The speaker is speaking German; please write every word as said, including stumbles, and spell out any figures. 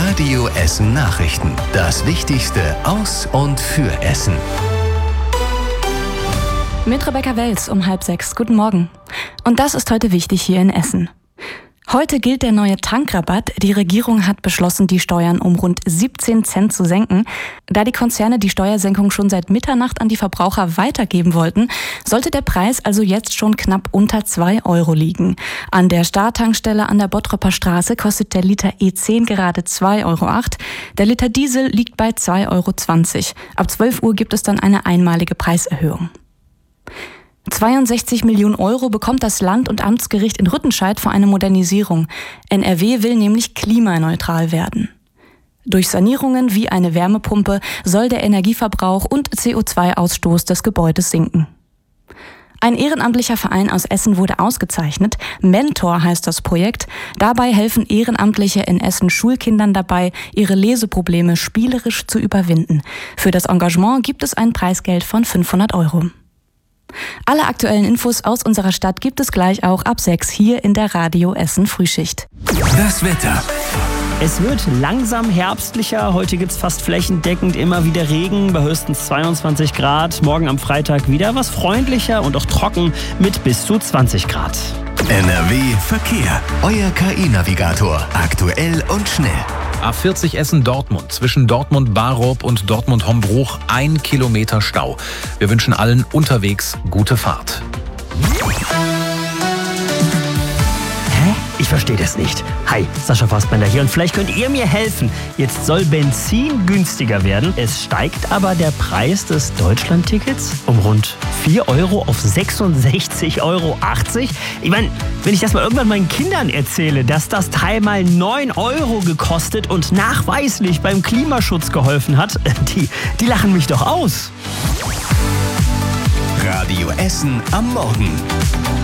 Radio Essen Nachrichten. Das Wichtigste aus und für Essen. Mit Rebecca Wels um halb sechs. Guten Morgen. Und das ist heute wichtig hier in Essen. Heute gilt der neue Tankrabatt. Die Regierung hat beschlossen, die Steuern um rund siebzehn Cent zu senken. Da die Konzerne die Steuersenkung schon seit Mitternacht an die Verbraucher weitergeben wollten, sollte der Preis also jetzt schon knapp unter zwei Euro liegen. An der Star-Tankstelle an der Bottropper Straße kostet der Liter E zehn gerade zwei Euro acht. Der Liter Diesel liegt bei zwei Euro zwanzig. Ab zwölf Uhr gibt es dann eine einmalige Preiserhöhung. zweiundsechzig Millionen Euro bekommt das Land- und Amtsgericht in Rüttenscheid für eine Modernisierung. N R W will nämlich klimaneutral werden. Durch Sanierungen wie eine Wärmepumpe soll der Energieverbrauch und C O zwei Ausstoß des Gebäudes sinken. Ein ehrenamtlicher Verein aus Essen wurde ausgezeichnet. Mentor heißt das Projekt. Dabei helfen Ehrenamtliche in Essen Schulkindern dabei, ihre Leseprobleme spielerisch zu überwinden. Für das Engagement gibt es ein Preisgeld von fünfhundert Euro. Alle aktuellen Infos aus unserer Stadt gibt es gleich auch ab sechs hier in der Radio Essen Frühschicht. Das Wetter. Es wird langsam herbstlicher. Heute gibt es fast flächendeckend immer wieder Regen bei höchstens zweiundzwanzig Grad. Morgen am Freitag wieder was freundlicher und auch trocken mit bis zu zwanzig Grad. N R W Verkehr. Euer K I-Navigator. Aktuell und schnell. A vierzig Essen-Dortmund, zwischen Dortmund-Barob und Dortmund-Hombruch, ein Kilometer Stau. Wir wünschen allen unterwegs gute Fahrt. Hä? Ich verstehe das nicht. Hi, Sascha Fassbender hier und vielleicht könnt ihr mir helfen. Jetzt soll Benzin günstiger werden. Es steigt aber der Preis des Deutschland-Tickets um rund vier Euro auf sechsundsechzig Euro achtzig. Ich meine, wenn ich das mal irgendwann meinen Kindern erzähle, dass das Teil mal neun Euro gekostet und nachweislich beim Klimaschutz geholfen hat, die, die lachen mich doch aus. Radio Essen am Morgen.